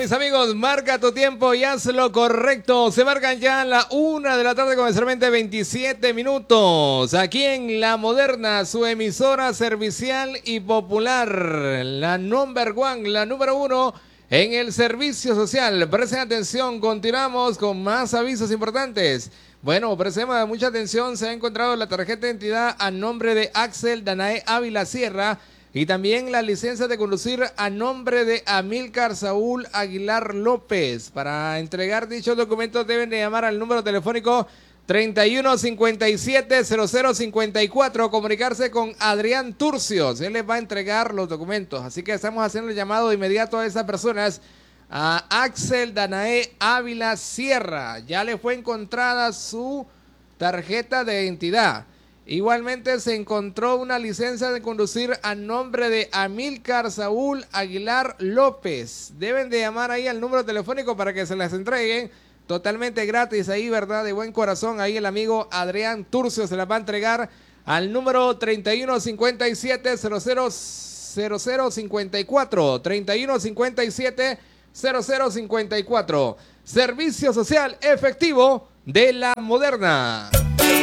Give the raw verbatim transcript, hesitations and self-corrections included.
mis amigos, marca tu tiempo y haz lo correcto. Se marcan ya la una de la tarde con exactamente veintisiete minutos. Aquí en La Moderna, su emisora servicial y popular. La number one, la número uno en el servicio social. Presten atención, continuamos con más avisos importantes. Bueno, prestemos mucha atención. Se ha encontrado la tarjeta de identidad a nombre de Axel Danae Ávila Sierra. Y también la licencia de conducir a nombre de Amílcar Saúl Aguilar López. Para entregar dichos documentos deben de llamar al número telefónico treinta y uno cincuenta y siete cero cero cincuenta y cuatro. Comunicarse con Adrián Turcios. Él les va a entregar los documentos. Así que estamos haciendo el llamado de inmediato a esas personas. A Axel Danae Ávila Sierra. Ya le fue encontrada su tarjeta de identidad. Igualmente se encontró una licencia de conducir a nombre de Amílcar Saúl Aguilar López. Deben de llamar ahí al número telefónico para que se las entreguen totalmente gratis ahí, ¿verdad? De buen corazón, ahí el amigo Adrián Turcio se las va a entregar al número treinta y uno cincuenta y siete cero cero cero cero cincuenta y cuatro. treinta y uno cincuenta y siete cero cero cincuenta y cuatro. Servicio social efectivo de La Moderna.